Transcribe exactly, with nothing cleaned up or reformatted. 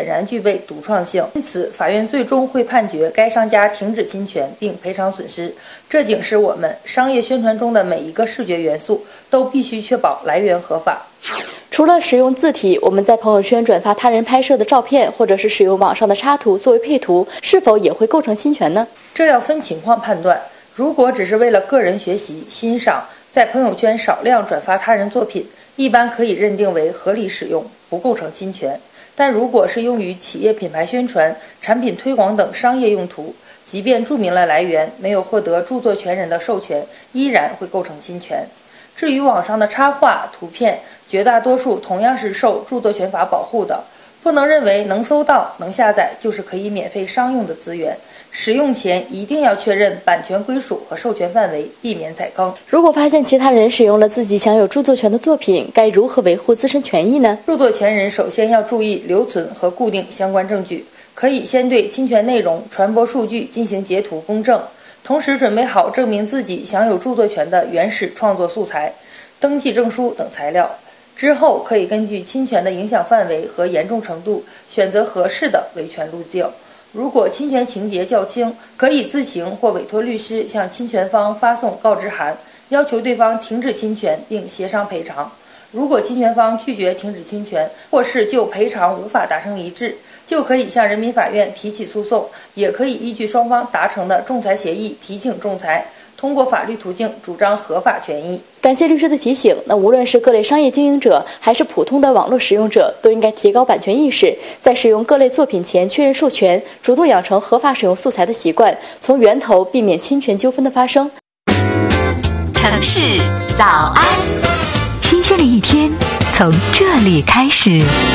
显然具备独创性，因此法院最终会判决该商家停止侵权并赔偿损失。这警示我们，商业宣传中的每一个视觉元素都必须确保来源合法。 除了使用字体，我们在朋友圈转发他人拍摄的照片，或者是使用网上的插图作为配图，是否也会构成侵权呢？ 这要分情况判断。如果只是为了个人学习、欣赏，在朋友圈少量转发他人作品，一般可以认定为合理使用，不构成侵权。但如果是用于企业品牌宣传、产品推广等商业用途，即便注明了来源，没有获得著作权人的授权，依然会构成侵权。至于网上的插画、图片，绝大多数同样是受著作权法保护的，不能认为能搜到、能下载就是可以免费商用的资源。使用前一定要确认版权归属和授权范围，避免踩坑。 如果发现其他人使用了自己享有著作权的作品，该如何维护自身权益呢？ 著作权人首先要注意留存和固定相关证据，可以先对侵权内容、传播数据进行截图公证，同时准备好证明自己享有著作权的原始创作素材、登记证书等材料。之后可以根据侵权的影响范围和严重程度，选择合适的维权路径。如果侵权情节较轻，可以自行或委托律师向侵权方发送告知函，要求对方停止侵权并协商赔偿。如果侵权方拒绝停止侵权，或是就赔偿无法达成一致，就可以向人民法院提起诉讼，也可以依据双方达成的仲裁协议提请仲裁，通过法律途径主张合法权益。 感谢律师的提醒，那无论是各类商业经营者还是普通的网络使用者，都应该提高版权意识，在使用各类作品前确认授权，主动养成合法使用素材的习惯，从源头避免侵权纠纷的发生。 城市早安，新鲜的一天从这里开始。